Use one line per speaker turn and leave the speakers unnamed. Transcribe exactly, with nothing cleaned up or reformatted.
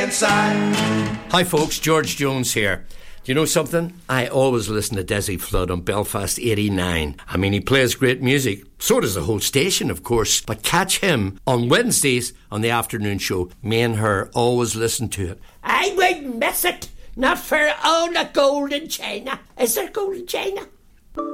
inside.
Hi folks, George Jones here. Do you know something? I always listen to Desi Flood on Belfast eighty-nine. I mean, he plays great music. So does the whole station, of course. But catch him on Wednesdays on the afternoon show. Me and her always listen to it.
I wouldn't miss it. Not for all the gold in China. Is there gold in China?